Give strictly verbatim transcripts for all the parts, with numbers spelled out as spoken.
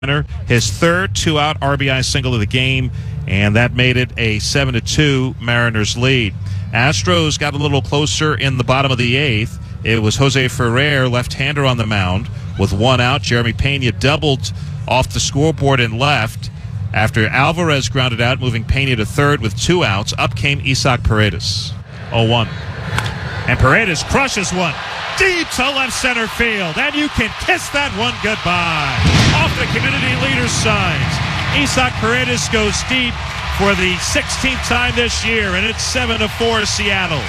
his third two-out R B I single of the game, and that made it a seven to two Mariners lead. Astros got a little closer in the bottom of the eighth. It was Jose Ferrer, left-hander, on the mound with one out. Jeremy Pena doubled off the scoreboard and left after Alvarez grounded out, moving Pena to third with two outs. Up came Isaac Paredes. oh one. And Paredes crushes one deep to left center field, and you can kiss that one goodbye. Off the community leader's signs, Isaac Paredes goes deep for the sixteenth time this year, and it's seven to four Seattle.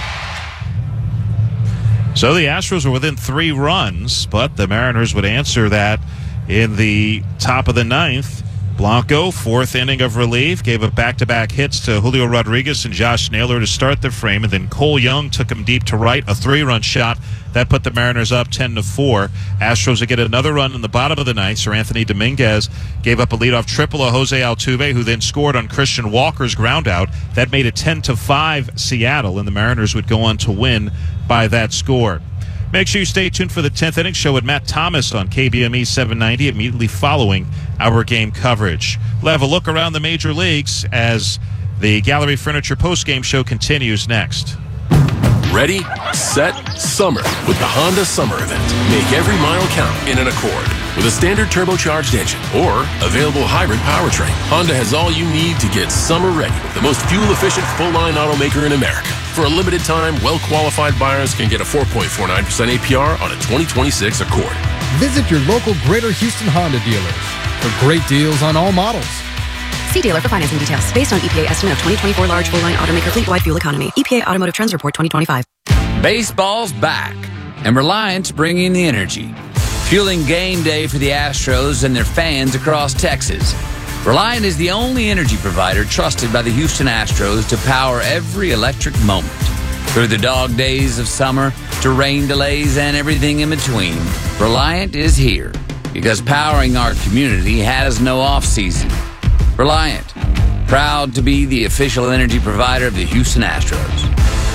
So the Astros were within three runs, but the Mariners would answer that in the top of the ninth. Blanco, fourth inning of relief, gave up back-to-back hits to Julio Rodriguez and Josh Naylor to start the frame, and then Cole Young took him deep to right, a three-run shot. That put the Mariners up ten to four. Astros would get another run in the bottom of the ninth. Sir Anthony Dominguez gave up a leadoff triple to Jose Altuve, who then scored on Christian Walker's groundout. That made it ten to five Seattle, and the Mariners would go on to win by that score. Make sure you stay tuned for the tenth inning show with Matt Thomas on K B M E seven ninety immediately following our game coverage. We'll have a look around the major leagues as the Gallery Furniture postgame show continues next. Ready, set, summer with the Honda Summer Event. Make every mile count in an Accord. With a standard turbocharged engine or available hybrid powertrain, Honda has all you need to get summer ready. The most fuel-efficient full-line automaker in America. For a limited time, well-qualified buyers can get a four point four nine percent A P R on a twenty twenty-six Accord. Visit your local Greater Houston Honda dealers for great deals on all models. See dealer for financing details. Based on E P A estimate of twenty twenty-four large full-line automaker fleet-wide fuel economy. E P A Automotive Trends Report twenty twenty-five. Baseball's back, and Reliant's bringing the energy, fueling game day for the Astros and their fans across Texas. Reliant is the only energy provider trusted by the Houston Astros to power every electric moment. Through the dog days of summer to rain delays and everything in between, Reliant is here because powering our community has no off-season. Reliant, proud to be the official energy provider of the Houston Astros.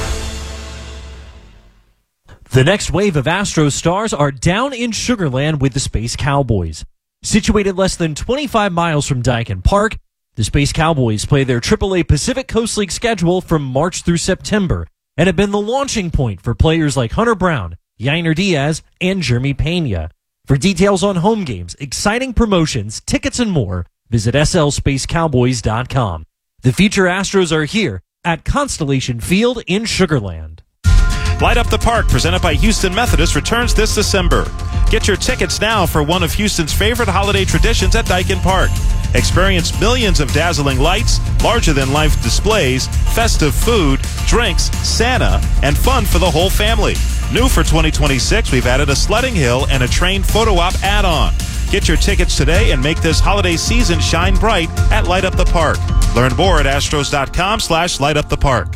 The next wave of Astros stars are down in Sugar Land with the Space Cowboys. Situated less than twenty-five miles from Daikin Park, the Space Cowboys play their triple A Pacific Coast League schedule from March through September and have been the launching point for players like Hunter Brown, Yainer Diaz, and Jeremy Pena. For details on home games, exciting promotions, tickets, and more, visit S L space cowboys dot com. The future Astros are here at Constellation Field in Sugar Land. Light Up the Park, presented by Houston Methodist, returns this December. Get your tickets now for one of Houston's favorite holiday traditions at Daikin Park. Experience millions of dazzling lights, larger-than-life displays, festive food, drinks, Santa, and fun for the whole family. New for twenty twenty-six, we've added a sledding hill and a train photo op add-on. Get your tickets today and make this holiday season shine bright at Light Up the Park. Learn more at astros.com slash light up the park.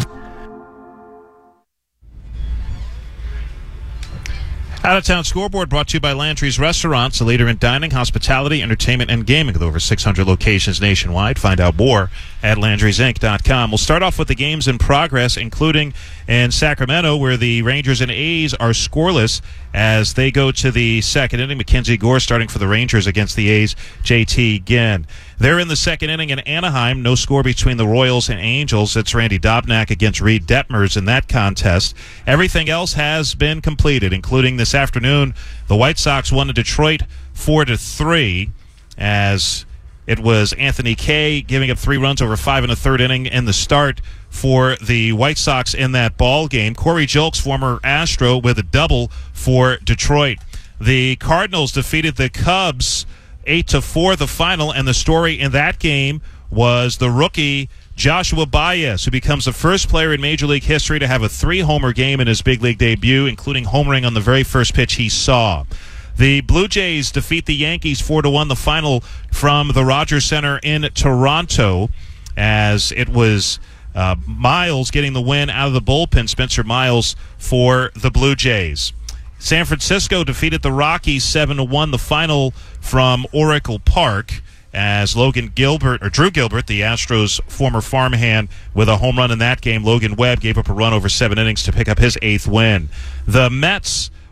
Out-of-town scoreboard brought to you by Landry's Restaurants, a leader in dining, hospitality, entertainment, and gaming with over six hundred locations nationwide. Find out more at landrys inc dot com. We'll start off with the games in progress, including in Sacramento, where the Rangers and A's are scoreless as they go to the second inning. Mackenzie Gore starting for the Rangers against the A's, J T Ginn. They're in the second inning in Anaheim. No score between the Royals and Angels. It's Randy Dobnak against Reed Detmers in that contest. Everything else has been completed, including this afternoon. The White Sox won in Detroit four to three as it was Anthony Kay giving up three runs over five and a third inning in the start for the White Sox in that ball game. Corey Julks, former Astro, with a double for Detroit. The Cardinals defeated the Cubs eight to four, the final, and the story in that game was the rookie Joshua Baez, who becomes the first player in Major League history to have a three-homer game in his big league debut, including homering on the very first pitch he saw. The Blue Jays defeat the Yankees four to one, the final from the Rogers Center in Toronto, as it was uh, Miles getting the win out of the bullpen, Spencer Miles, for the Blue Jays. San Francisco defeated the Rockies seven to one, the final from Oracle Park, as Logan Gilbert, or Drew Gilbert, the Astros' former farmhand, with a home run in that game. Logan Webb gave up a run over seven innings to pick up his eighth win. The Mets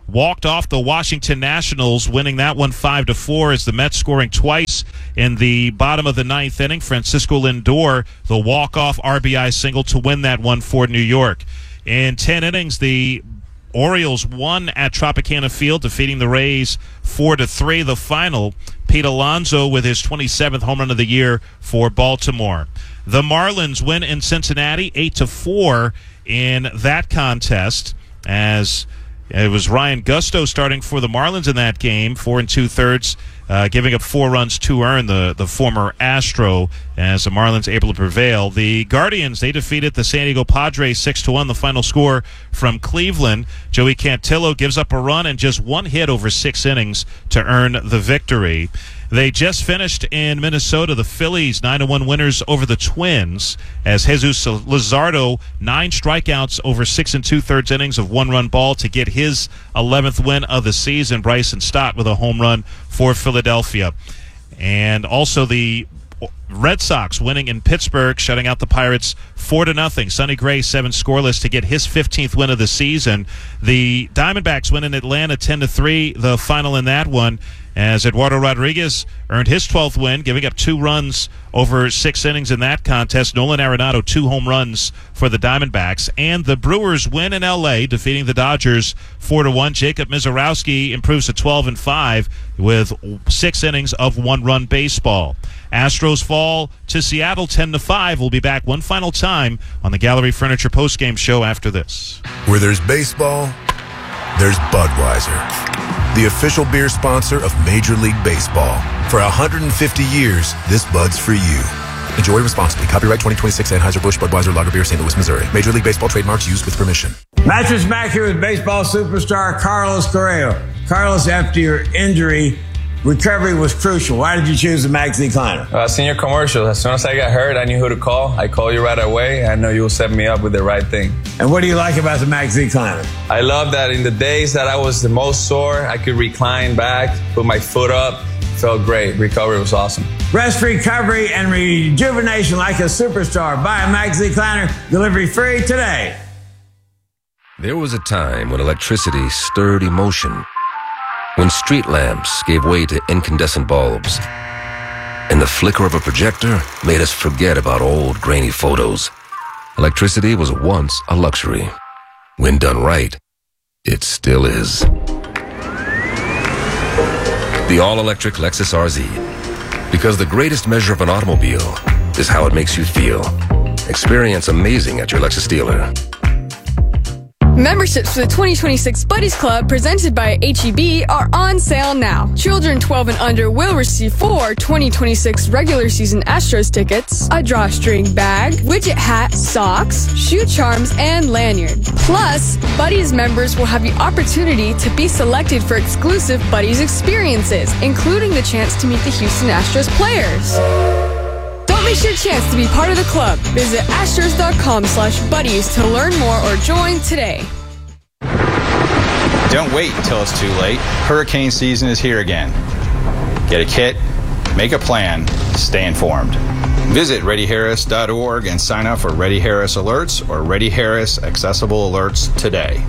walked off the Washington Nationals, winning that one five to four as the Mets scoring twice in the bottom of the ninth inning. Francisco Lindor, the walk-off R B I single to win that one for New York. In ten innings, the Orioles won at Tropicana Field, defeating the Rays four to three. The final, Pete Alonso with his twenty-seventh home run of the year for Baltimore. The Marlins win in Cincinnati eight to four in that contest, as it was Ryan Gusto starting for the Marlins in that game, four and two-thirds, uh, giving up four runs to earn, the, the former Astro, as the Marlins able to prevail. The Guardians, they defeated the San Diego Padres six to one, the final score from Cleveland. Joey Cantillo gives up a run and just one hit over six innings to earn the victory. They just finished in Minnesota, the Phillies, nine to one winners over the Twins, as Jesus Luzardo, nine strikeouts over six and two-thirds innings of one-run ball to get his eleventh win of the season. Bryson Stott with a home run for Philadelphia. And also the Red Sox winning in Pittsburgh, shutting out the Pirates four to nothing. Sonny Gray, seven scoreless to get his fifteenth win of the season. The Diamondbacks win in Atlanta ten to three, the final in that one, as Eduardo Rodriguez earned his twelfth win, giving up two runs over six innings in that contest. Nolan Arenado, two home runs for the Diamondbacks. And the Brewers win in L A, defeating the Dodgers four to one. Jacob Mizorowski improves to twelve and five with six innings of one-run baseball. Astros fall to Seattle ten to five. We'll be back one final time on the Gallery Furniture postgame show after this. Where there's baseball, there's Budweiser, the official beer sponsor of Major League Baseball. For one hundred fifty years, this Bud's for you. Enjoy responsibly. Copyright twenty twenty-six Anheuser-Busch Budweiser Lager Beer, Saint Louis, Missouri. Major League Baseball trademarks used with permission. Mattress Mac here with baseball superstar Carlos Correa. Carlos, after your injury, recovery was crucial. Why did you choose the Max Decliner? Uh, seen your commercial. As soon as I got hurt, I knew who to call. I called you right away. I know you will set me up with the right thing. And what do you like about the Max Decliner? I love that in the days that I was the most sore, I could recline back, put my foot up. Felt great. Recovery was awesome. Rest, recovery, and rejuvenation like a superstar. Buy a Max Decliner. Delivery free today. There was a time when electricity stirred emotion, when street lamps gave way to incandescent bulbs, and the flicker of a projector made us forget about old grainy photos. Electricity was once a luxury. When done right, it still is. The all-electric Lexus R Z. Because the greatest measure of an automobile is how it makes you feel. Experience amazing at your Lexus dealer. Memberships for the twenty twenty-six Buddies Club presented by H E B are on sale now. Children twelve and under will receive four twenty twenty-six regular season Astros tickets, a drawstring bag, widget hat, socks, shoe charms, and lanyard. Plus, Buddies members will have the opportunity to be selected for exclusive Buddies experiences, including the chance to meet the Houston Astros players. Don't miss your chance to be part of the club. Visit astros.com slash buddies to learn more or join today. Don't wait until it's too late. Hurricane season is here again. Get a kit, make a plan, stay informed. Visit ready harris dot org and sign up for Ready Harris Alerts or Ready Harris Accessible Alerts today.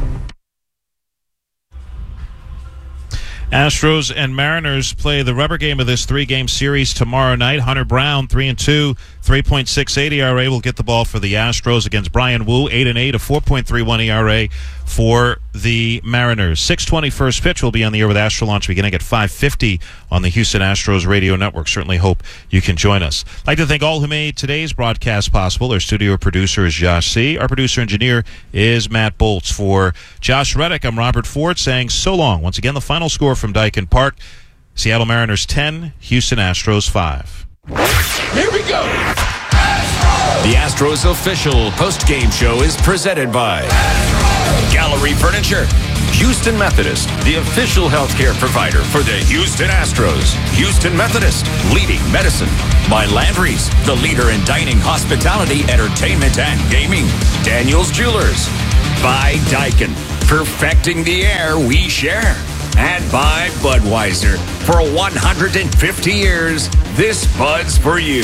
Astros and Mariners play the rubber game of this three-game series tomorrow night. Hunter Brown, three and two, three point six eight E R A, will get the ball for the Astros against Brian Wu, eight and eight, a four point three one E R A for the Mariners. six twenty first pitch will be on the air with Astro Launch beginning at five fifty on the Houston Astros radio network. Certainly hope you can join us. I'd like to thank all who made today's broadcast possible. Our studio producer is Josh C. Our producer engineer is Matt Bolts. For Josh Reddick, I'm Robert Ford saying so long. Once again, the final score from Dyken Park, Seattle Mariners ten, Houston Astros five. Here we go. The Astros official post-game show is presented by Gallery Furniture, Houston Methodist, the official healthcare provider for the Houston Astros. Houston Methodist, leading medicine. By Landry's, the leader in dining, hospitality, entertainment, and gaming. Daniel's Jewelers. By Dyken, perfecting the air we share. And by Budweiser, for one hundred fifty years, this Bud's for you.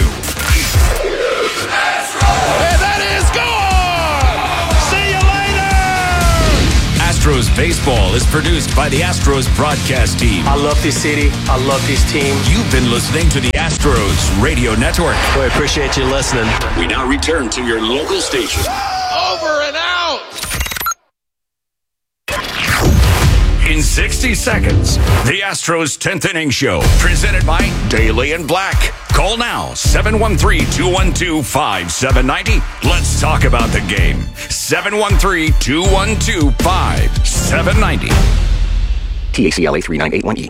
And that is gone! See you later! Astros baseball is produced by the Astros broadcast team. I love this city. I love this team. You've been listening to the Astros Radio Network. We appreciate you listening. We now return to your local station. Over and out! In sixty seconds, the Astros tenth Inning Show, presented by Daly and Black. Call now, seven one three, two one two, five seven nine zero. Let's talk about the game. seven one three, two one two, five seven nine zero. T A C L A three nine eight one E.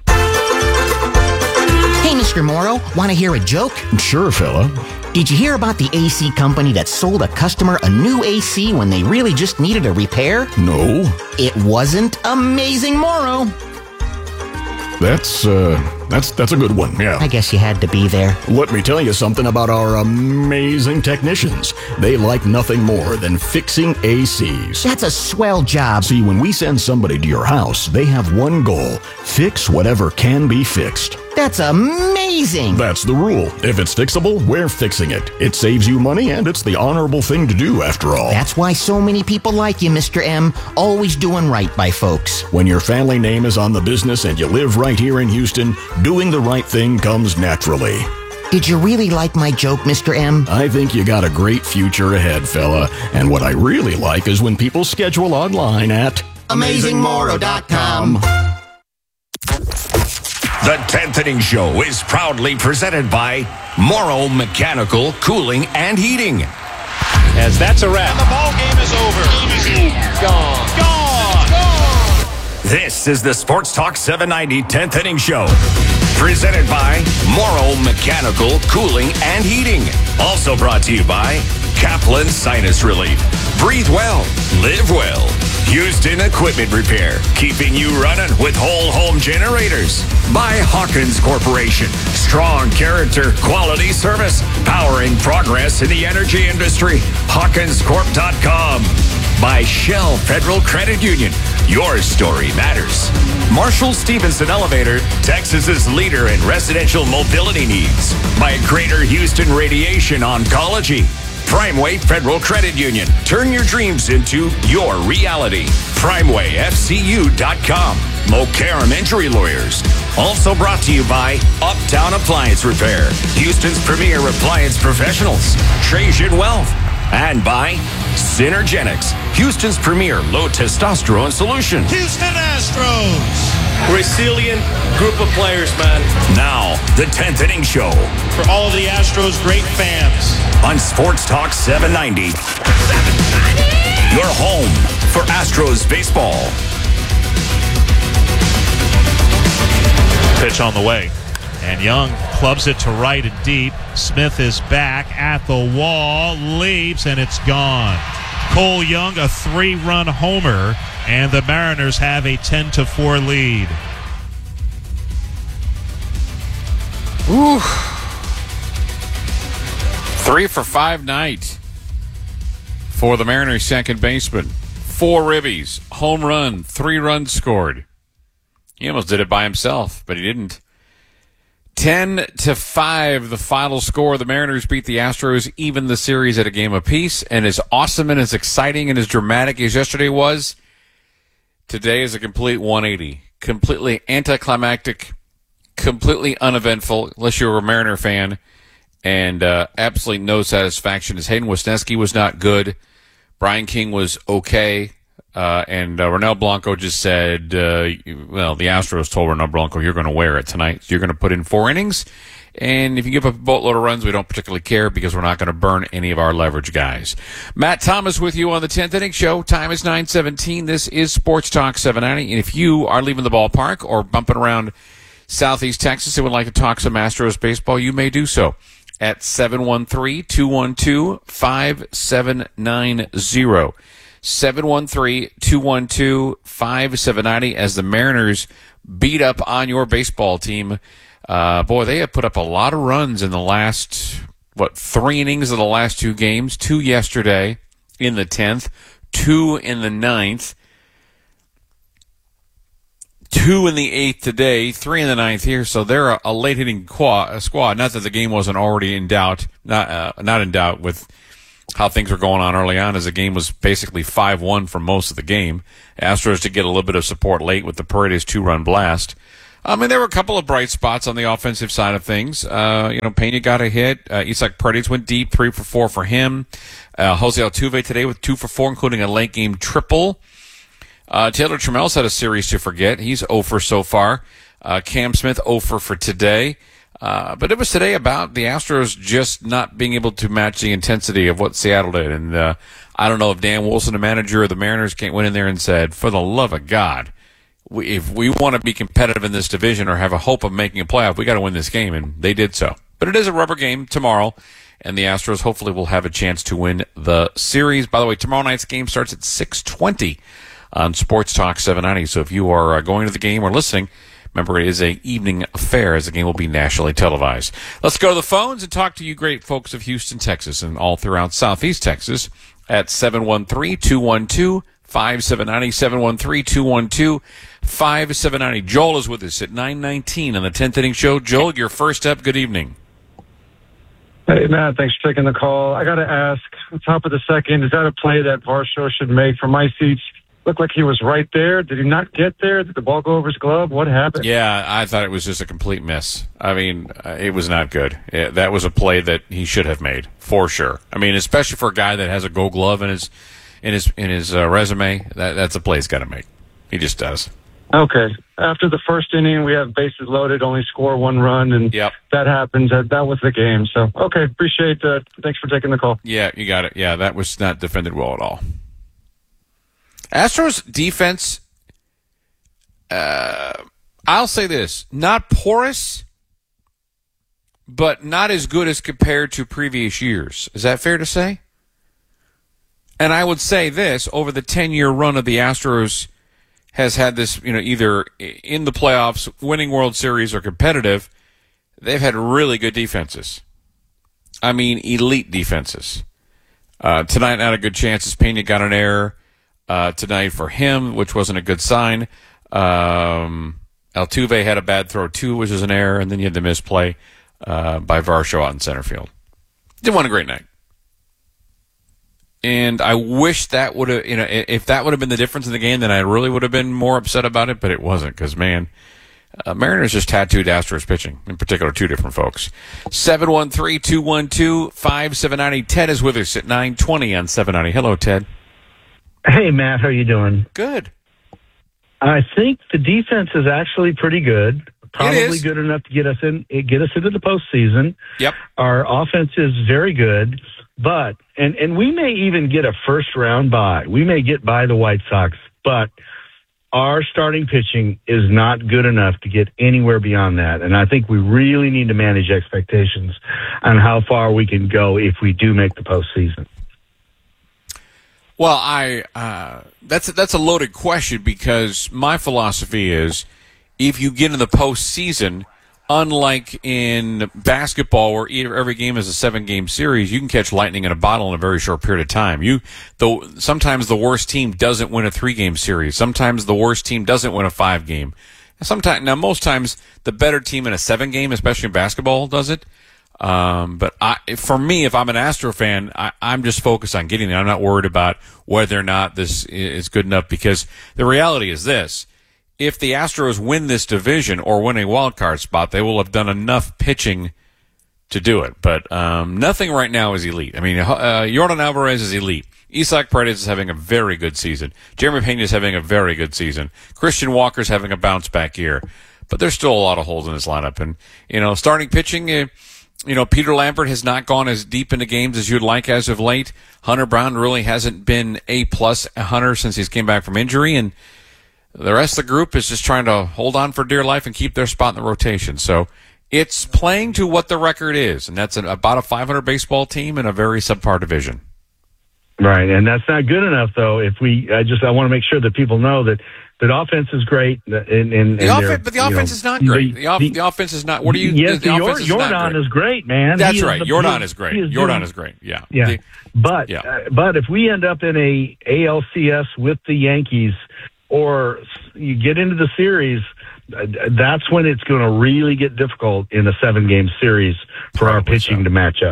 Hey, Mister Morrow, want to hear a joke? Sure, fella. Did you hear about the A C company that sold a customer a new A C when they really just needed a repair? No. It wasn't Amazing Morrow. That's, uh, that's, that's a good one, yeah. I guess you had to be there. Let me tell you something about our amazing technicians. They like nothing more than fixing A Cs. That's a swell job. See, when we send somebody to your house, they have one goal. Fix whatever can be fixed. That's amazing. That's the rule. If it's fixable, we're fixing it. It saves you money, and it's the honorable thing to do, after all. That's why so many people like you, Mister M. Always doing right by folks. When your family name is on the business and you live right here in Houston, doing the right thing comes naturally. Did you really like my joke, Mister M? I think you got a great future ahead, fella. And what I really like is when people schedule online at amazing morrow dot com. The tenth Inning Show is proudly presented by Morrow Mechanical Cooling and Heating. As that's a wrap. And the ball game is over. Gone. Gone. Gone. This is the Sports Talk seven ninety tenth Inning Show, presented by Morrow Mechanical Cooling and Heating. Also brought to you by Kaplan Sinus Relief. Breathe well, live well. Houston Equipment Repair, keeping you running with whole home generators. By Hawkins Corporation, strong character, quality service, powering progress in the energy industry. Hawkins Corp dot com. By Shell Federal Credit Union, your story matters. Marshall Stevenson Elevator, Texas's leader in residential mobility needs. By Greater Houston Radiation Oncology. Primeway Federal Credit Union. Turn your dreams into your reality. Primeway F C U dot com. Mokaram Injury Lawyers. Also brought to you by Uptown Appliance Repair, Houston's premier appliance professionals. Trajan Wealth. And by Synergenics, Houston's premier low testosterone solution. Houston Astros. Resilient group of players, man. Now, the tenth Inning Show. For all of the Astros' great fans. On Sports Talk seven ninety. Your home for Astros baseball. Pitch on the way. And Young clubs it to right and deep. Smith is back at the wall, leaps, and it's gone. Cole Young, a three-run homer, and the Mariners have a ten to four lead. Ooh. Three for five night for the Mariners' second baseman. Four ribbies, home run, three runs scored. He almost did it by himself, but he didn't. Ten to five, the final score. The Mariners beat the Astros, even the series at a game apiece. And as awesome and as exciting and as dramatic as yesterday was, today is a complete one eighty. Completely anticlimactic, completely uneventful, unless you're a Mariner fan, and uh, absolutely no satisfaction. As Hayden Wesneski was not good, Brian King was okay, uh, and uh, Ronel Blanco just said, uh, well, the Astros told Ronel Blanco, you're going to wear it tonight. So you're going to put in four innings, and if you give up a boatload of runs, we don't particularly care because we're not going to burn any of our leverage guys. Matt Thomas with you on the tenth Inning Show. Time is nine seventeen. This is Sports Talk seven ninety, and if you are leaving the ballpark or bumping around Southeast Texas and would like to talk some Astros baseball, you may do so at seven one three, two one two, five seven nine zero. seven one three, two one two, five seven nine zero as the Mariners beat up on your baseball team. Uh, boy, they have put up a lot of runs in the last, what, three innings of the last two games. Two yesterday in the tenth, two in the ninth, two in the eighth today, three in the ninth here. So they're a, a late hitting squad. Not that the game wasn't already in doubt, not uh, not in doubt with how things were going on early on, as the game was basically five one for most of the game. Astros to get a little bit of support late with the Paredes two-run blast. I mean, there were a couple of bright spots on the offensive side of things. Uh, you know, Pena got a hit. Uh, Isaac Paredes went deep, three for four for him. Uh, Jose Altuve today with two for four, including a late game triple. Uh, Taylor Trammell's had a series to forget. He's oh for so far. Uh, Cam Smith oh for for today. Uh, but it was today about the Astros just not being able to match the intensity of what Seattle did. And uh, I don't know if Dan Wilson, the manager of the Mariners, can't went in there and said, for the love of God, we, if we want to be competitive in this division or have a hope of making a playoff, we got to win this game. And they did so. But it is a rubber game tomorrow, and the Astros hopefully will have a chance to win the series. By the way, tomorrow night's game starts at six twenty on Sports Talk seven ninety. So if you are uh, going to the game or listening, remember, it is an evening affair as the game will be nationally televised. Let's go to the phones and talk to you great folks of Houston, Texas, and all throughout Southeast Texas at seven one three, two one two, five seven nine zero, seven one three, two one two, five seven nine zero. Joel is with us at nine nineteen on the tenth Inning Show. Joel, you're first up. Good evening. Hey, Matt, thanks for taking the call. I got to ask, on top of the second, is that a play that Varsho should make? From my seats, looked like he was right there. Did he not get there? Did the ball go over his glove? What happened? Yeah, I thought it was just a complete miss. I mean, uh, it was not good. It, that was a play that he should have made, for sure. I mean, especially for a guy that has a Gold Glove in his in his in his uh, resume, that that's a play he's got to make. He just does. Okay. After the first inning, we have bases loaded, only score one run, and yep. that happens. That, that was the game. So, okay, appreciate that. Thanks for taking the call. Yeah, you got it. Yeah, that was not defended well at all. Astros defense, uh, I'll say this, not porous, but not as good as compared to previous years. Is that fair to say? And I would say this, over the ten-year run of the Astros has had this, you know, either in the playoffs, winning World Series, or competitive, they've had really good defenses. I mean, elite defenses. Uh, tonight, not a good chance as Pena got an error. Uh, tonight for him, which wasn't a good sign. Um, Altuve had a bad throw too, which was an error, and then you had the misplay uh, by Varsho out in center field. Didn't want a great night. And I wish that would have, you know, if that would have been the difference in the game, then I really would have been more upset about it, but it wasn't, because, man, uh, Mariners just tattooed Astros pitching, in particular two different folks. seven one three, two one two, five seven nine zero. Ted is with us at nine twenty on seven ninety. Hello, Ted. Hey, Matt, how you doing? Good. I think the defense is actually pretty good. Probably good enough to get us in, get us into the postseason. Yep. Our offense is very good, but and and we may even get a first round bye. We may get by the White Sox, but our starting pitching is not good enough to get anywhere beyond that. And I think we really need to manage expectations on how far we can go if we do make the postseason. Well, I uh, that's that's a loaded question, because my philosophy is, if you get in the postseason, unlike in basketball where every game is a seven-game series, you can catch lightning in a bottle in a very short period of time. You, though, sometimes the worst team doesn't win a three-game series. Sometimes the worst team doesn't win a five-game. Sometimes, now, most times, the better team in a seven-game, especially in basketball, does it. Um, but I, for me, if I'm an Astro fan, I, I'm just focused on getting there. I'm not worried about whether or not this is good enough, because the reality is this. If the Astros win this division or win a wild card spot, they will have done enough pitching to do it. But um, nothing right now is elite. I mean, uh, Yordan Alvarez is elite. Isaac Paredes is having a very good season. Jeremy Pena is having a very good season. Christian Walker's having a bounce-back year. But there's still a lot of holes in this lineup. And, you know, starting pitching, uh, you know, Peter Lambert has not gone as deep into games as you'd like as of late. Hunter Brown really hasn't been A-plus Hunter since he's came back from injury. And the rest of the group is just trying to hold on for dear life and keep their spot in the rotation. So it's playing to what the record is, and that's an, about a five hundred baseball team in a very subpar division. Right, and that's not good enough, though. If we, I just, I want to make sure that people know that that offense is great. And, and, and the offense, but the offense know, is not great. The, off, the, the offense is not. What do you? Yes, the, the offense is Yordan not great. is great, man. That's he right. Is, Yordan he, is great. Is Yordan doing, is great. Yeah. Yeah. The, but yeah. Uh, but if we end up in a A L C S with the Yankees, or you get into the series, that's when it's going to really get difficult in a seven-game series for Probably our pitching so. to match up.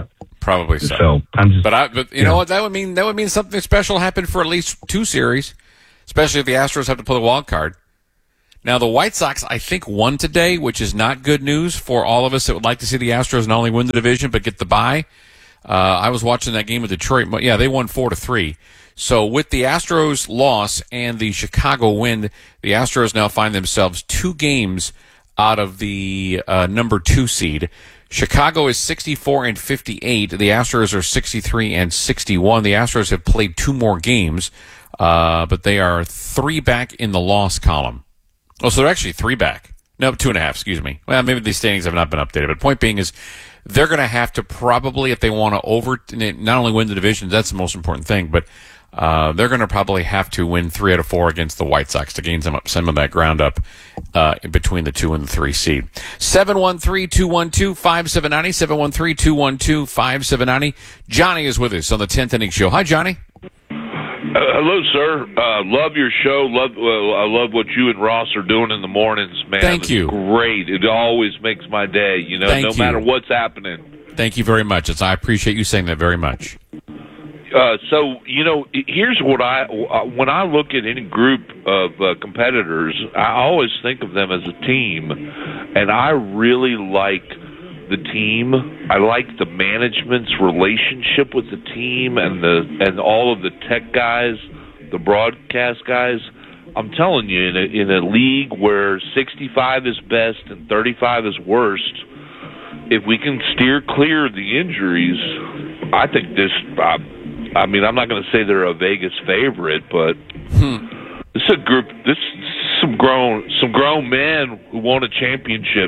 Probably so. So I'm just, but I, but you, you know, know what? That would mean that would mean something special happened for at least two series, especially if the Astros have to play the wild card. Now the White Sox, I think, won today, which is not good news for all of us that would like to see the Astros not only win the division but get the bye. Uh, I was watching that game with Detroit. Yeah, they won four to three. So with the Astros loss and the Chicago win, the Astros now find themselves two games out of the uh, number two seed. Chicago is sixty-four and fifty-eight. The Astros are sixty-three and sixty-one. The Astros have played two more games, uh, but they are three back in the loss column. Oh, so they're actually three back. No, two and a half, excuse me. Well, maybe these standings have not been updated. But point being is they're going to have to probably, if they want to over, not only win the division, that's the most important thing, but uh, they're going to probably have to win three out of four against the White Sox to gain some, some of that ground up uh, in between the two and the three seed. seven one three, two one two, five seven nine zero, seven one three, two one two, five seven nine zero. Johnny is with us on the tenth Inning Show. Hi, Johnny. Uh, hello, sir. Uh, love your show. Love, uh, I love what you and Ross are doing in the mornings, man. Thank it's you. Great. It always makes my day. You know, Thank no you. matter what's happening. Thank you very much. It's, I appreciate you saying that very much. Uh, so you know, here's what I when I look at any group of uh, competitors, I always think of them as a team, and I really like the team. I like the management's relationship with the team and the and all of the tech guys, the broadcast guys. I'm telling you, in a, in a league where sixty-five is best and thirty-five is worst, if we can steer clear of the injuries, I think this. Uh, I mean, I'm not going to say they're a Vegas favorite, but hmm. this is a group. This is some grown some grown men who won a championship.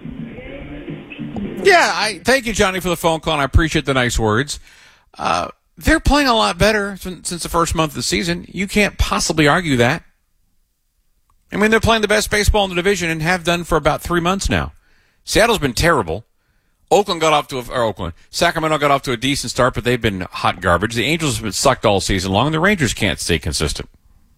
Yeah, I thank you, Johnny, for the phone call, and I appreciate the nice words. Uh, they're playing a lot better since, since the first month of the season. You can't possibly argue that. I mean, they're playing the best baseball in the division and have done for about three months now. Seattle's been terrible. Oakland got off to a, or Oakland, Sacramento got off to a decent start, but they've been hot garbage. The Angels have been sucked all season long, and the Rangers can't stay consistent.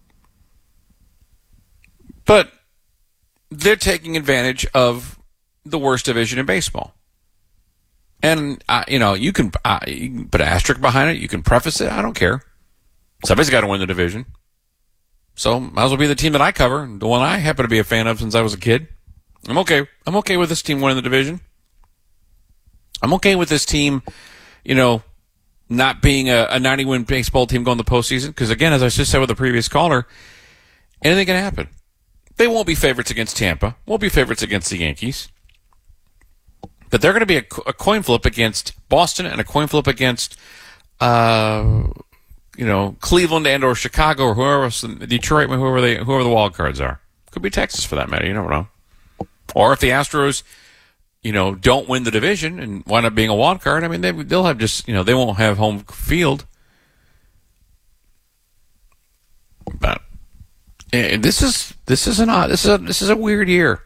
But they're taking advantage of the worst division in baseball. And, uh, you know, you can, uh, you can put an asterisk behind it. You can preface it. I don't care. Somebody's got to win the division. So might as well be the team that I cover, the one I happen to be a fan of since I was a kid. I'm okay. I'm okay with this team winning the division. I'm okay with this team, you know, not being a, a ninety-win baseball team going to the postseason. Because, again, as I just said with the previous caller, anything can happen. They won't be favorites against Tampa. Won't be favorites against the Yankees. But they're going to be a, a coin flip against Boston and a coin flip against, uh, you know, Cleveland and or Chicago or whoever else, Detroit, whoever they, whoever the wild cards are. Could be Texas for that matter. You never know. Or if the Astros, you know, don't win the division and wind up being a wild card, I mean, they, they'll have just, you know, they won't have home field. But eh, this is this is an odd, this is a, this is a weird year.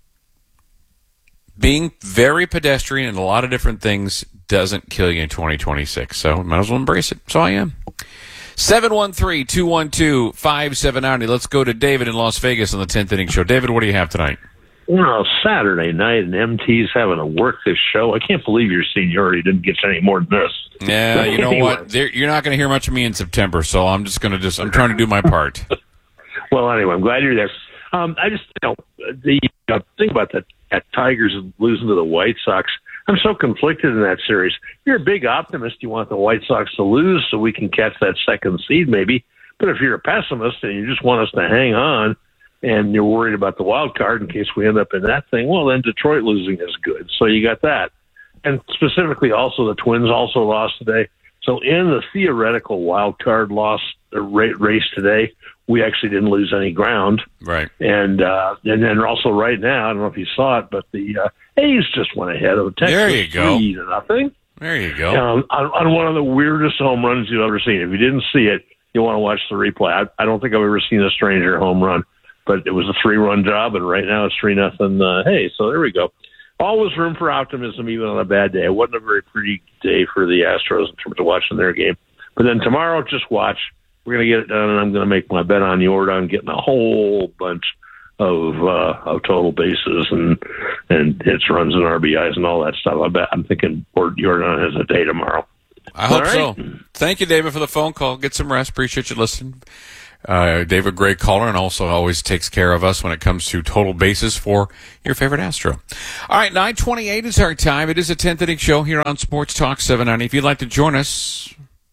Being very pedestrian in a lot of different things doesn't kill you in twenty twenty-six, so might as well embrace it. So I am. seven one three, two one two, five seven nine zero. Let's go to David in Las Vegas on the tenth Inning Show. David, what do you have tonight? Well, Saturday night, and M T's having to work this show. I can't believe your seniority didn't get you any more than this. Yeah, you know what? There, you're not going to hear much of me in September, so I'm just going to just, I'm trying to do my part. Well, anyway, I'm glad you're there. Um, I just, you know, the uh, thing about that, that Tigers losing to the White Sox, I'm so conflicted in that series. You're a big optimist. You want the White Sox to lose so we can catch that second seed maybe. But if you're a pessimist and you just want us to hang on, and you're worried about the wild card in case we end up in that thing, well, then Detroit losing is good. So you got that. And specifically also the Twins also lost today. So in the theoretical wild card loss race today, we actually didn't lose any ground. Right. And uh, and then also right now, I don't know if you saw it, but the uh, A's just went ahead of Texas there you go. three to nothing. There you go. Um, on, on one of the weirdest home runs you've ever seen. If you didn't see it, you want to watch the replay. I, I don't think I've ever seen a stranger home run. But it was a three-run job, and right now it's three nothing. Uh, hey, so there we go. Always room for optimism, even on a bad day. It wasn't a very pretty day for the Astros in terms of watching their game. But then tomorrow, just watch. We're going to get it done, and I'm going to make my bet on Yordan getting a whole bunch of uh, of total bases and and hits, runs, and R B Is and all that stuff. I bet I'm thinking Port Jordan has a day tomorrow. I hope All right. so. Thank you, David, for the phone call. Get some rest. Appreciate you listening. Uh, David, great caller, and also always takes care of us when it comes to total bases for your favorite Astro. All right, nine twenty-eight is our time. It is a tenth inning show here on Sports Talk seven ninety. If you'd like to join us,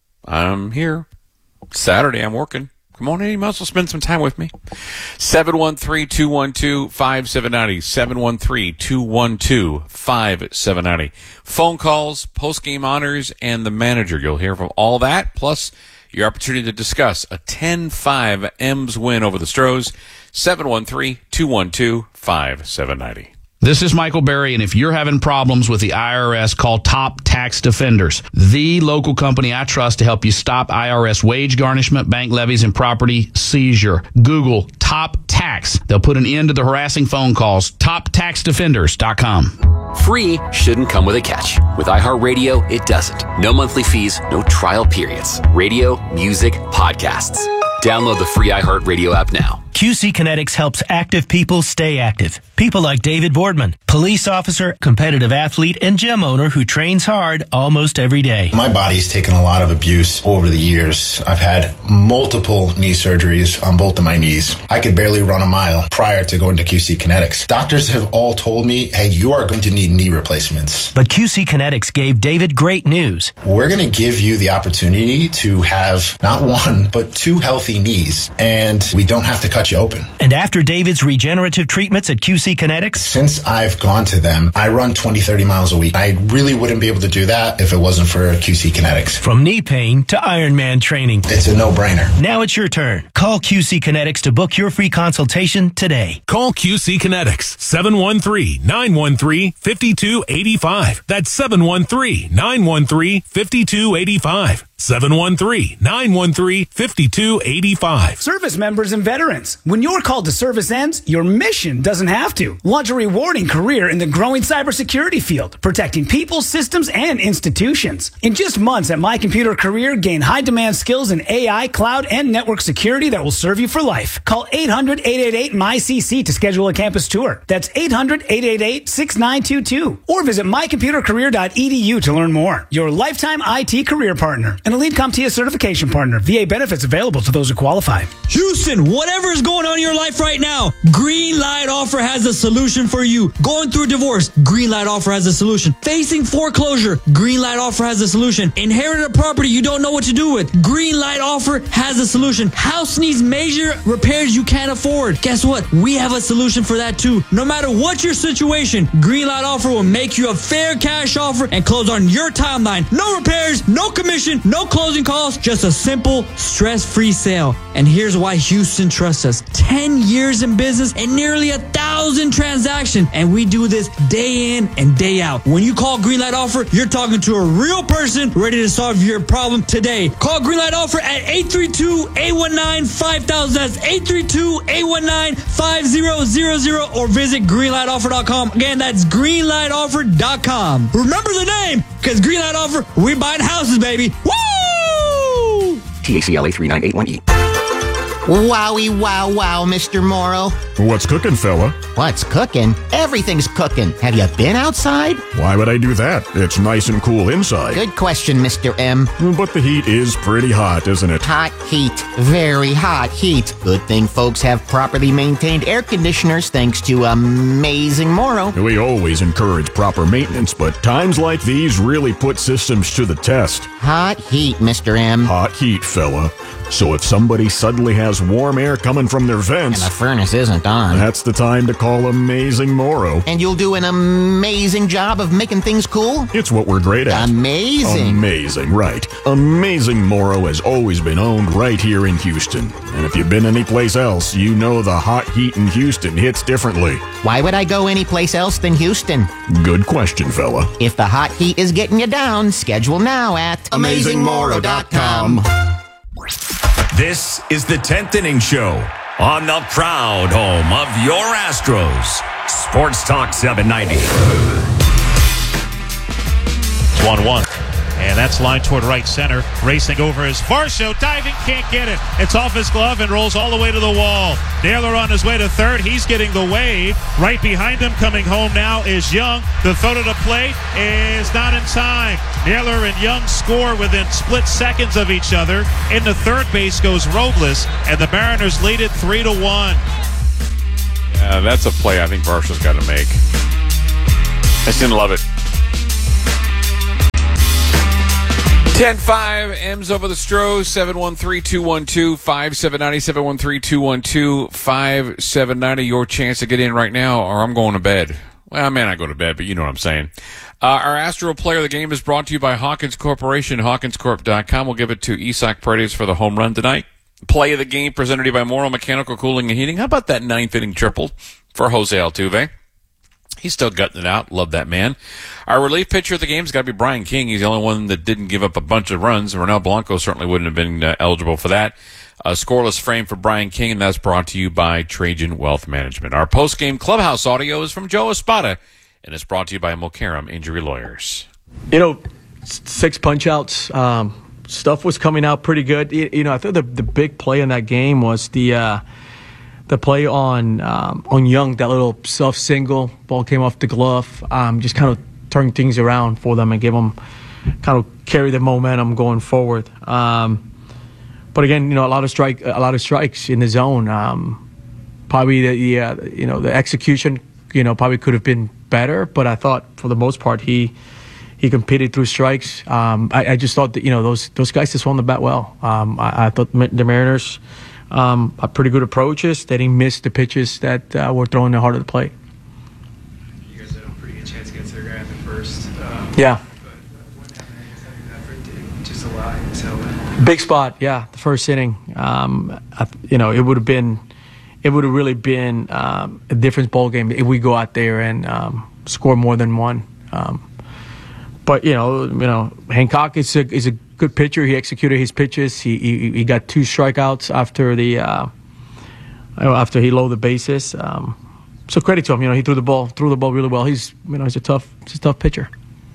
I'm here. Saturday, I'm working. Come on in. You might as well spend some time with me. seven one three, two one two, five seven nine zero. seven one three, two one two, five seven nine zero. Phone calls, post-game honors, and the manager. You'll hear from all that, plus your opportunity to discuss a ten five M's win over the Stros. seven one three, two one two, five seven nine zero. This is Michael Berry, and if you're having problems with the I R S, call Top Tax Defenders, the local company I trust to help you stop I R S wage garnishment, bank levies, and property seizure. Google Top Tax. They'll put an end to the harassing phone calls. top tax defenders dot com. Free shouldn't come with a catch. With iHeartRadio, it doesn't. No monthly fees, no trial periods. Radio, music, podcasts. Download the free iHeartRadio app now. Q C Kinetics helps active people stay active. People like David Boardman, police officer, competitive athlete, and gym owner who trains hard almost every day. My body's taken a lot of abuse over the years. I've had multiple knee surgeries on both of my knees. I could barely run a mile prior to going to Q C Kinetics. Doctors have all told me, hey, you are going to need knee replacements. But Q C Kinetics gave David great news. We're going to give you the opportunity to have not one, but two healthy knees, and we don't have to cut you open. And after David's regenerative treatments at Q C Kinetics? Since I've gone to them, I run twenty, thirty miles a week. I really wouldn't be able to do that if it wasn't for Q C Kinetics. From knee pain to Ironman training. It's a no-brainer. Now it's your turn. Call Q C Kinetics to book your free consultation today. Call Q C Kinetics, seven one three, nine one three, five two eight five. That's seven one three, nine one three, five two eight five. seven one three, nine one three, five two eight five. Service members and veterans. When your call to service ends, your mission doesn't have to. Launch a rewarding career in the growing cybersecurity field, protecting people, systems, and institutions. In just months at My Computer Career, gain high-demand skills in A I, cloud, and network security that will serve you for life. Call eight hundred, eight eight eight, M Y C C to schedule a campus tour. That's eight hundred, eight eight eight, six nine two two. Or visit my computer career dot e d u to learn more. Your lifetime I T career partner. An Elite CompTIA certification partner. V A benefits available to those who qualify. Houston, whatever is going on in your life right now, Green Light Offer has a solution for you. Going through a divorce, Green Light Offer has a solution. Facing foreclosure, Green Light Offer has a solution. Inherited a property you don't know what to do with, Green Light Offer has a solution. House needs major repairs you can't afford. Guess what? We have a solution for that too. No matter what your situation, Green Light Offer will make you a fair cash offer and close on your timeline. No repairs, no commission, no closing costs, just a simple, stress-free sale. And here's why Houston trusts us. ten years in business and nearly a thousand transactions. And we do this day in and day out. When you call Greenlight Offer, you're talking to a real person ready to solve your problem today. Call Greenlight Offer at eight three two, eight one nine, five thousand. That's eight three two, eight one nine, five thousand or visit greenlight offer dot com. Again, that's greenlight offer dot com. Remember the name, because Greenlight Offer, we buying houses, baby. Woo! T A C L A three nine eight one E. Wowie, wow, wow, Mister Morrow. What's cooking, fella? What's cooking? Everything's cooking. Have you been outside? Why would I do that? It's nice and cool inside. Good question, Mister M. But the heat is pretty hot, isn't it? Hot heat. Very hot heat. Good thing folks have properly maintained air conditioners thanks to Amazing Morrow. We always encourage proper maintenance, but times like these really put systems to the test. Hot heat, Mister M. Hot heat, fella. So if somebody suddenly has warm air coming from their vents... And the furnace isn't on. That's the time to call Amazing Morrow. And you'll do an amazing job of making things cool? It's what we're great at. Amazing. Amazing, right. Amazing Morrow has always been owned right here in Houston. And if you've been anyplace else, you know the hot heat in Houston hits differently. Why would I go anyplace else than Houston? Good question, fella. If the hot heat is getting you down, schedule now at amazing morrow dot com. This is the tenth Inning Show on the proud home of your Astros. Sports Talk seven ninety. It's one one. And that's line toward right center. Racing over is Varsho. Diving, can't get it. It's off his glove and rolls all the way to the wall. Naylor on his way to third. He's getting the wave. Right behind him, coming home now, is Young. The throw to the plate is not in time. Naylor and Young score within split seconds of each other. In the third base goes Robles, and the Mariners lead it three to one. Yeah, that's a play I think Varsho's got to make. I just didn't love it. ten five, M's over the Stros, seven one three, two one two, five seven nine zero, seven one three, two one two, five seven nine zero. Your chance to get in right now, or I'm going to bed. Well, I may not go to bed, but you know what I'm saying. Uh, our Astro Player of the Game is brought to you by Hawkins Corporation, hawkins corp dot com. We'll give it to Isak Paredes for the home run tonight. Play of the Game presented to you by Morrow Mechanical Cooling and Heating. How about that ninth inning triple for Jose Altuve? He's still gutting it out. Love that man. Our relief pitcher of the game's got to be Brian King. He's the only one that didn't give up a bunch of runs. Ronel Blanco certainly wouldn't have been uh, eligible for that. A scoreless frame for Brian King, and that's brought to you by Trajan Wealth Management. Our post-game clubhouse audio is from Joe Espada, and it's brought to you by Mulcairn Injury Lawyers. You know, six punch-outs. Um, stuff was coming out pretty good. You, you know, I thought the, the big play in that game was the uh, – the play on um, on Young, that little self single, ball came off the glove, um, just kind of turned things around for them and gave them kind of carry the momentum going forward. Um, but again, you know, a lot of strike, a lot of strikes in the zone. Um, probably the, the uh, you know the execution, you know, probably could have been better. But I thought for the most part he he competed through strikes. Um, I, I just thought that you know those those guys just swung the bat well. Um, I, I thought the Mariners. Um, a pretty good approaches. They didn't miss the pitches that uh, were thrown in the heart of the plate. You guys had a pretty good chance against their guy in the first. Um, yeah. But what happened in the second effort did just allow you to sell it. Big spot, yeah. The first inning, um, I, you know, it would have been, it would have really been um, a different ball game if we go out there and um, score more than one. Um, but you know, you know, Hancock is a is a good pitcher. He executed his pitches. He he, he got two strikeouts after the uh, after he loaded the bases. Um, so credit to him. You know, he threw the ball threw the ball really well. He's you know he's a tough he's a tough pitcher.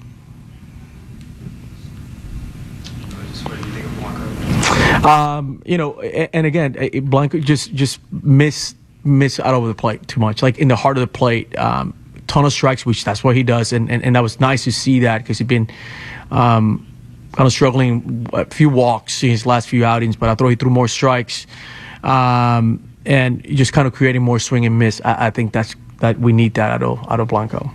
What do you think of Blanco? Um, you know, and again, Blanco just just miss miss out over the plate too much, like in the heart of the plate. Um, ton of strikes, which that's what he does, and and, and that was nice to see that because he'd been um, kind of struggling a few walks in his last few outings, but I thought he threw more strikes um, and just kind of creating more swing and miss. I, I think that's that we need that out of out of Blanco.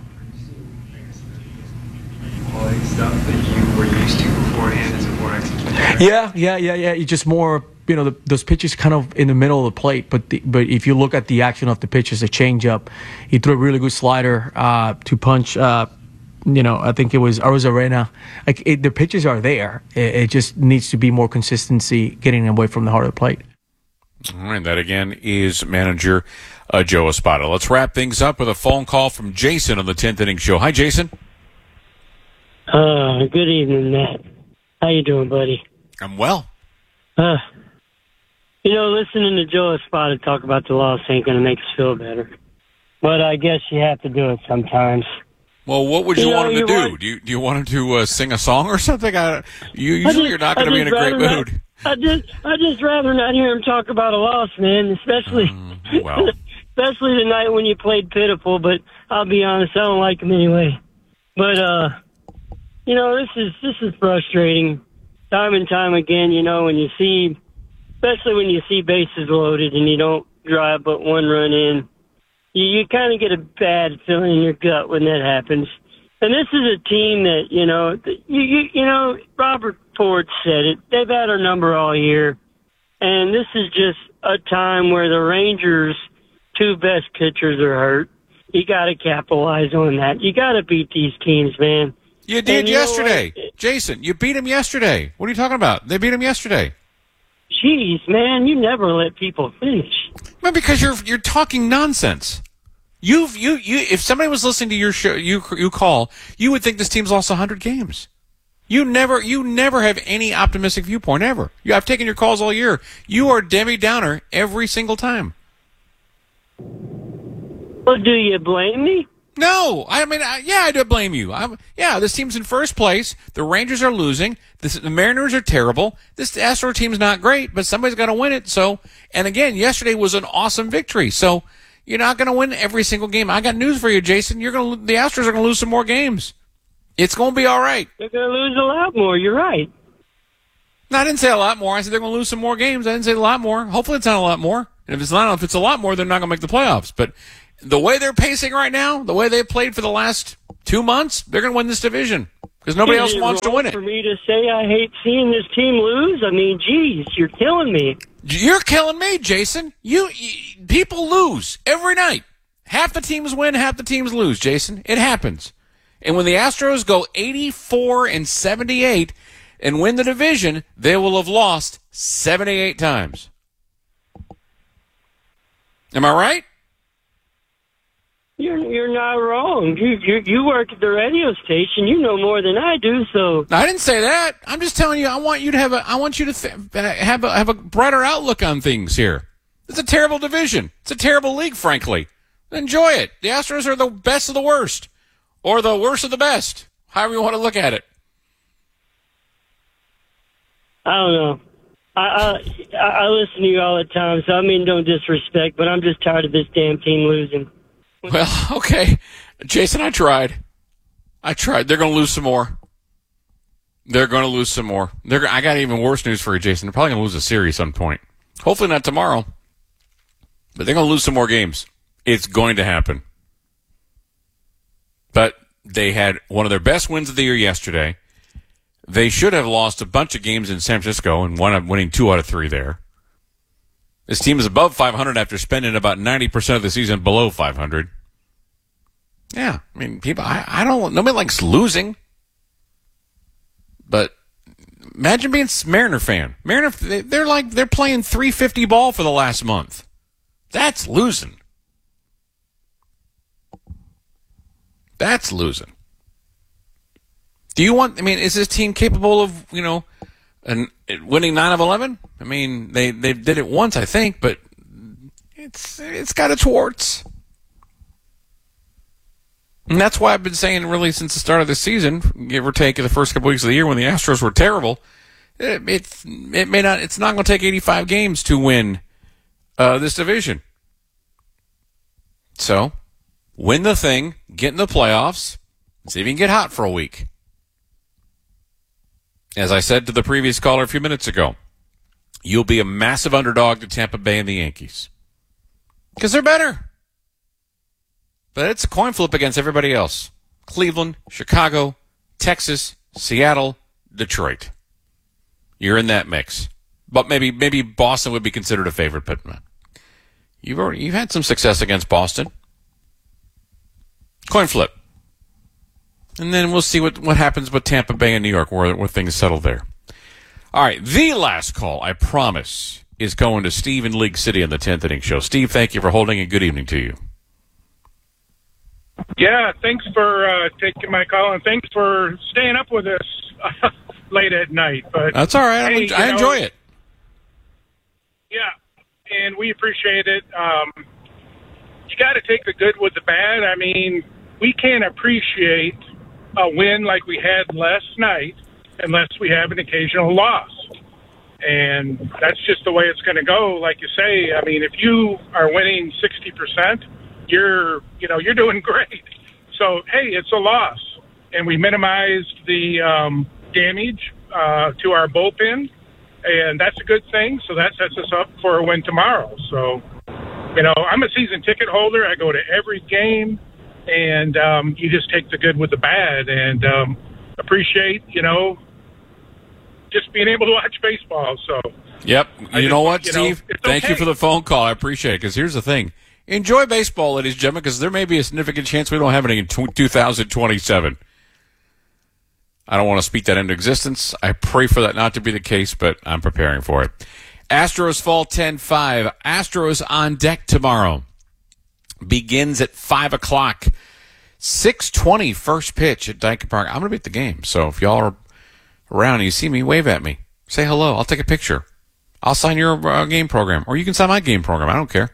Quality stuff that you were used to beforehand is more execution. Yeah, yeah, yeah, yeah. It's just more. You know, the, those pitches kind of in the middle of the plate, but the, but if you look at the action of the pitches, a changeup, he threw a really good slider uh, to punch. Uh, you know, I think it was Arozarena. Like it, the pitches are there. It, it just needs to be more consistency getting away from the heart of the plate. All right, that again is manager uh, Joe Espada. Let's wrap things up with a phone call from Jason on the tenth inning show. Hi, Jason. Uh, good evening, Matt. How you doing, buddy? I'm well. Uh. You know, listening to Joe Espada talk about the loss ain't going to make us feel better. But I guess you have to do it sometimes. Well, what would you, you know, want him to you do? want... Do you do you want him to uh, sing a song or something? I, you usually you're not going to be in a great mood. Not, I just I just rather not hear him talk about a loss, man. Especially um, well, especially tonight when you played pitiful. But I'll be honest, I don't like him anyway. But uh, you know, this is this is frustrating, time and time again. You know, when you see. Especially when you see bases loaded and you don't drive but one run in, you, you kind of get a bad feeling in your gut when that happens. And this is a team that, you know, you, you, you know, Robert Ford said it. They've had our number all year. And this is just a time where the Rangers' two best pitchers are hurt. You got to capitalize on that. You got to beat these teams, man. You did and you yesterday. Jason, you beat them yesterday. What are you talking about? They beat them yesterday. Jeez, man, you never let people finish. Well, because you're you're talking nonsense. You've you you if somebody was listening to your show, you you call, you would think this team's lost a hundred games. You never you never have any optimistic viewpoint ever. You I've taken your calls all year. You are Debbie Downer every single time. Well, do you blame me? No, I mean, I, yeah, I do blame you. I'm, yeah, this team's in first place. The Rangers are losing. This, the Mariners are terrible. This Astro team's not great, but somebody's got to win it. So, and again, yesterday was an awesome victory. So, you're not going to win every single game. I got news for you, Jason. You're going to, the Astros are going to lose some more games. It's going to be all right. They're going to lose a lot more. You're right. No, I didn't say a lot more. I said they're going to lose some more games. I didn't say a lot more. Hopefully, it's not a lot more. And if it's not, if it's a lot more, they're not going to make the playoffs. But the way they're pacing right now, the way they've played for the last two months, they're going to win this division because nobody else wants to win it. For me to say I hate seeing this team lose, I mean, geez, you're killing me. You're killing me, Jason. You, you people lose every night. Half the teams win, half the teams lose, Jason. It happens. And when the Astros go eighty-four and seventy-eight and win the division, they will have lost seventy-eight times. Am I right? You're you're not wrong. You you you work at the radio station. You know more than I do. So I didn't say that. I'm just telling you. I want you to have a. I want you to th- have a have a brighter outlook on things here. It's a terrible division. It's a terrible league, frankly. Enjoy it. The Astros are the best of the worst, or the worst of the best. However you want to look at it. I don't know. I, I I listen to you all the time, so I mean, don't disrespect, but I'm just tired of this damn team losing. Well, okay. Jason, I tried. I tried. They're going to lose some more. They're going to lose some more. They're. I got even worse news for you, Jason. They're probably going to lose a series at some point. Hopefully not tomorrow. But they're going to lose some more games. It's going to happen. But they had one of their best wins of the year yesterday. They should have lost a bunch of games in San Francisco and wound up winning two out of three there. This team is above five hundred after spending about ninety percent of the season below five hundred. Yeah, I mean, people, I, I don't, nobody likes losing. But imagine being a Mariner fan. Mariner, they're like, they're playing three fifty ball for the last month. That's losing. That's losing. Do you want, I mean, is this team capable of, you know, and winning nine of eleven? I mean, they, they did it once, I think, but it's it's got its warts. And that's why I've been saying really since the start of the season, give or take the first couple weeks of the year when the Astros were terrible, it it, it may not, it's not going to take eighty-five games to win uh, this division. So, win the thing, get in the playoffs, see if you can get hot for a week. As I said to the previous caller a few minutes ago, you'll be a massive underdog to Tampa Bay and the Yankees. Because they're better. But it's a coin flip against everybody else. Cleveland, Chicago, Texas, Seattle, Detroit. You're in that mix. But maybe maybe Boston would be considered a favorite, but you've already you've had some success against Boston. Coin flip. And then we'll see what, what happens with Tampa Bay and New York, where, where things settle there. All right, the last call, I promise, is going to Steve in League City on the tenth Inning Show. Steve, thank you for holding, and good evening to you. Yeah, thanks for uh, taking my call, and thanks for staying up with us uh, late at night. But that's all right. Hey, I enjoy know, it. Yeah, and we appreciate it. Um, you got to take the good with the bad. I mean, we can't appreciate a win like we had last night unless we have an occasional loss. And that's just the way it's going to go. Like you say, I mean, if you are winning sixty percent, you're, you know, you're doing great. So, hey, it's a loss. And we minimized the um, damage uh, to our bullpen, and that's a good thing. So that sets us up for a win tomorrow. So, you know, I'm a season ticket holder. I go to every game. And um, you just take the good with the bad and um, appreciate, you know, just being able to watch baseball. So, yep. You just, know what, you Steve? Know, Thank okay. you for the phone call. I appreciate it. Because here's the thing. Enjoy baseball, ladies and gentlemen, because there may be a significant chance we don't have any in two thousand twenty-seven. I don't want to speak that into existence. I pray for that not to be the case, but I'm preparing for it. Astros fall ten five. Astros on deck tomorrow. Begins at five o'clock. six twenty first pitch at Dyke Park. I'm going to be at the game, so if y'all are around and you see me, wave at me. Say hello. I'll take a picture. I'll sign your uh, game program, or you can sign my game program. I don't care.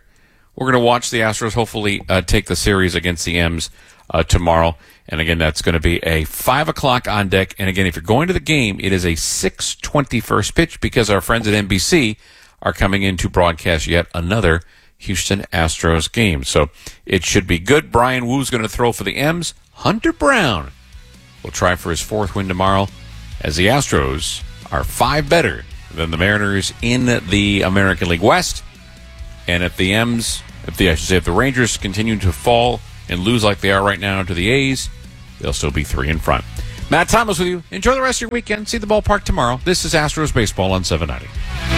we're going to watch the Astros hopefully uh, take the series against the M's uh, tomorrow. And again, that's going to be a five o'clock on deck. And again, if you're going to the game, it is a six twenty first pitch because our friends at N B C are coming in to broadcast yet another Houston Astros game. So it should be good. Brian Woo's going to throw for the M's. Hunter Brown will try for his fourth win tomorrow as the Astros are five better than the Mariners in the American League West. And if the M's, if the, I should say, if the Rangers continue to fall and lose like they are right now to the A's, they'll still be three in front. Matt Thomas with you. Enjoy the rest of your weekend. See the ballpark tomorrow. This is Astros Baseball on seven ninety.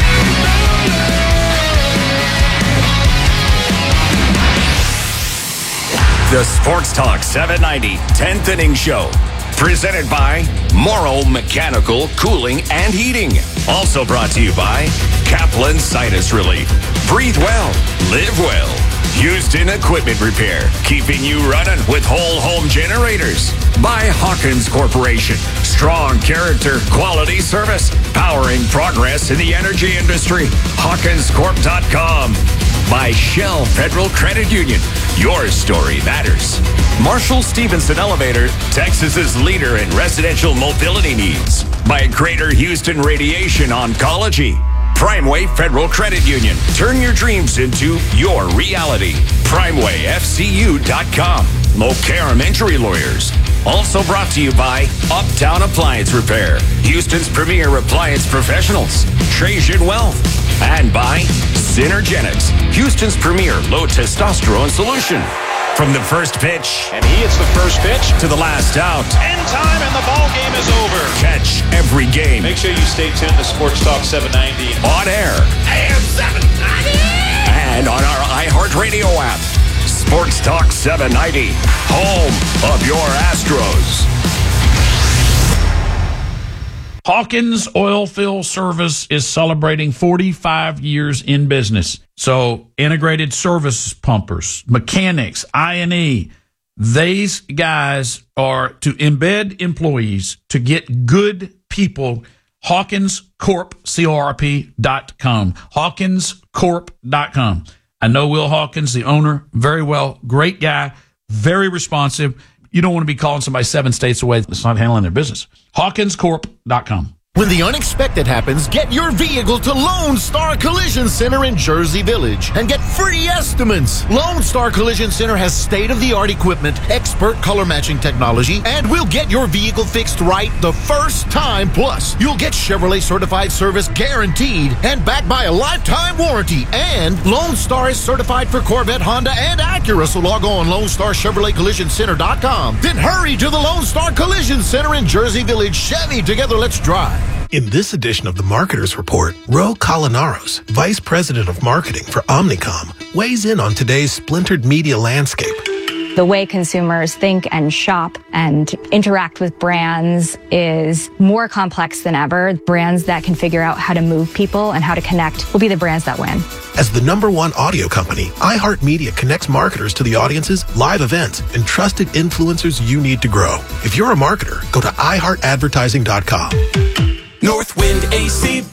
The Sports Talk seven ninety tenth Inning Show. Presented by Morrow Mechanical Cooling and Heating. Also brought to you by Kaplan Sinus Relief. Breathe well. Live well. Houston Equipment Repair. Keeping you running with whole home generators. By Hawkins Corporation. Strong character, quality service. Powering progress in the energy industry. Hawkins Corp dot com. By Shell Federal Credit Union. Your story matters. Marshall Stevenson Elevator, Texas's leader in residential mobility needs. By Greater Houston Radiation Oncology. Primeway Federal Credit Union. Turn your dreams into your reality. Primeway F C U dot com. Mokaram Injury Lawyers. Also brought to you by Uptown Appliance Repair. Houston's premier appliance professionals. Trajan Wealth. And by Synergenics. Houston's premier low testosterone solution. From the first pitch. And he hits the first pitch. To the last out. End time and the ball game is over. Catch every game. Make sure you stay tuned to Sports Talk seven ninety. On air. A M seven ninety. And on our iHeartRadio app. Sports Talk seven ninety. Home of your Astros. Hawkins Oilfield Service is celebrating forty-five years in business. So integrated service pumpers, mechanics, I and E, these guys are to embed employees to get good people. Hawkins Corp, C O R P dot com. Hawkins Corp dot com. I know Will Hawkins, the owner, very well. Great guy, very responsive. You don't want to be calling somebody seven states away that's not handling their business. Hawkins Corp dot com. When the unexpected happens, get your vehicle to Lone Star Collision Center in Jersey Village and get free estimates. Lone Star Collision Center has state-of-the-art equipment, expert color matching technology, and we'll get your vehicle fixed right the first time. Plus, you'll get Chevrolet certified service guaranteed and backed by a lifetime warranty. And Lone Star is certified for Corvette, Honda, and Acura. So log on Lone Star Chevrolet Collision Center dot com. Then hurry to the Lone Star Collision Center in Jersey Village. Chevy, together let's drive. In this edition of the Marketer's Report, Ro Colinaros, Vice President of Marketing for Omnicom, weighs in on today's splintered media landscape. The way consumers think and shop and interact with brands is more complex than ever. Brands that can figure out how to move people and how to connect will be the brands that win. As the number one audio company, iHeartMedia connects marketers to the audiences, live events, and trusted influencers you need to grow. If you're a marketer, go to i heart advertising dot com. Northwind A C,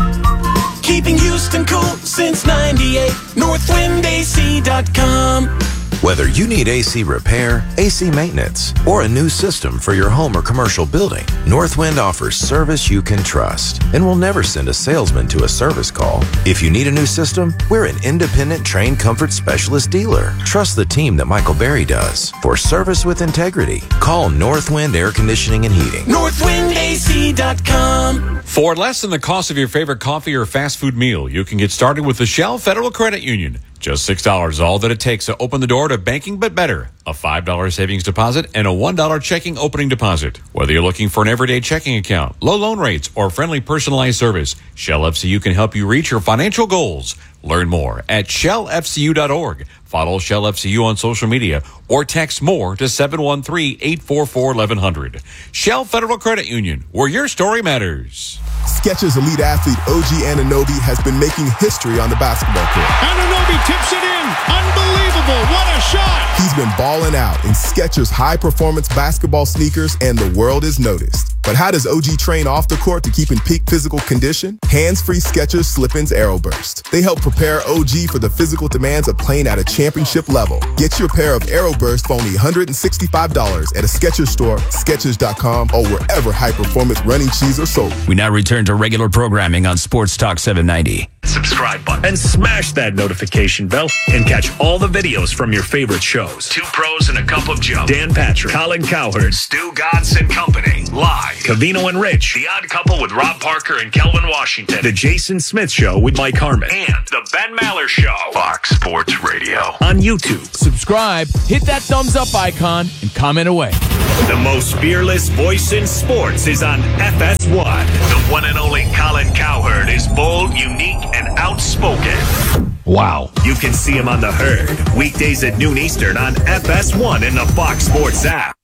keeping Houston cool since ninety-eight. Northwind A C dot com. Whether you need A C repair, A C maintenance, or a new system for your home or commercial building, Northwind offers service you can trust and will never send a salesman to a service call. If you need a new system, we're an independent trained comfort specialist dealer. Trust the team that Michael Berry does. For service with integrity, call Northwind Air Conditioning and Heating. Northwind A C dot com. For less than the cost of your favorite coffee or fast food meal, you can get started with the Shell Federal Credit Union. Just six dollars is all that it takes to open the door to banking but better. A five dollars savings deposit and a one dollar checking opening deposit. Whether you're looking for an everyday checking account, low loan rates, or friendly personalized service, Shell F C U can help you reach your financial goals. Learn more at shell f c u dot org. Follow Shell F C U on social media or text MORE to seven one three, eight four four, eleven hundred. Shell Federal Credit Union, where your story matters. Skechers elite athlete O G Anunoby has been making history on the basketball court. Anunoby tips it in. Unbelievable. What a shot. He's been balling out in Skechers high-performance basketball sneakers, and the world is noticed. But how does O G train off the court to keep in peak physical condition? Hands-free Skechers Slip-ins Aeroburst. They help prepare O G for the physical demands of playing at a championship level. Get your pair of Aeroburst for only one hundred sixty-five dollars at a Skechers store, Skechers dot com, or wherever high-performance running shoes are sold. We now return to regular programming on Sports Talk seven ninety. Subscribe button and smash that notification bell and catch all the videos from your favorite shows. Two Pros and a Cup of Joe. Dan Patrick, Colin Cowherd, Stu Godson Company. Live. Cavino and Rich. The Odd Couple with Rob Parker and Kelvin Washington. The Jason Smith Show with Mike Harmon. And The Ben Maller Show. Fox Sports Radio. On YouTube. Subscribe, hit that thumbs up icon, and comment away. The most fearless voice in sports is on F S one. The one and only Colin Cowherd is bold, unique, and outspoken. Wow. You can see him on The Herd, weekdays at noon Eastern on F S one in the Fox Sports app.